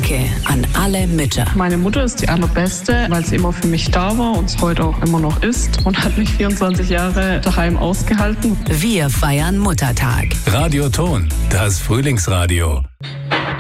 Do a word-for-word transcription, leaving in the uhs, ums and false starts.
Danke an alle Mütter. Meine Mutter ist die allerbeste, weil sie immer für mich da war und es heute auch immer noch ist und hat mich vierundzwanzig Jahre daheim ausgehalten. Wir feiern Muttertag. Radio Ton, das Frühlingsradio.